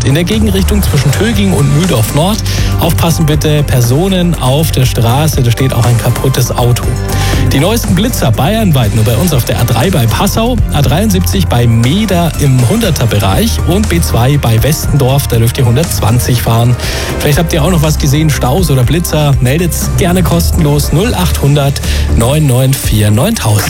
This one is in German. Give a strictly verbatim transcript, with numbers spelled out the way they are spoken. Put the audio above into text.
In der Gegenrichtung zwischen Töging und Mühldorf Nord. Aufpassen bitte, Personen auf der Straße, da steht auch ein kaputtes Auto. Die neuesten Blitzer bayernweit nur bei uns auf der A drei bei Passau, A dreiundsiebzig bei Meeder im hunderter-Bereich und B zwei bei Westendorf, da dürft ihr hundertzwanzig fahren. Vielleicht habt ihr auch noch was gesehen, Staus oder Blitzer, meldet's gerne kostenlos null acht hundert neun neun vier neuntausend.